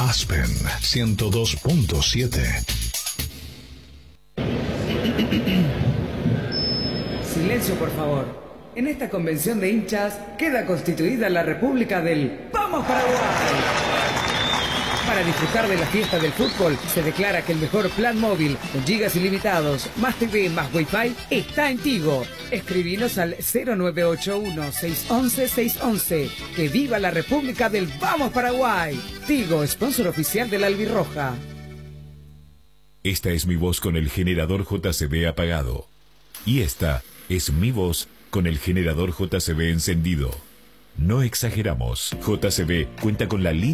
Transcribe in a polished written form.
Aspen 102.7. Silencio, por favor. En esta convención de hinchas queda constituida la República del ¡Vamos Paraguay! Para disfrutar de la fiesta del fútbol, se declara que el mejor plan móvil con gigas ilimitados, más TV, más Wi-Fi, está en Tigo. Escribinos al 0981-611-611. ¡Que viva la República del Vamos Paraguay! Tigo, sponsor oficial de la Albirroja. Esta es mi voz con el generador JCB apagado. Y esta es mi voz con el generador JCB encendido. No exageramos. JCB cuenta con la línea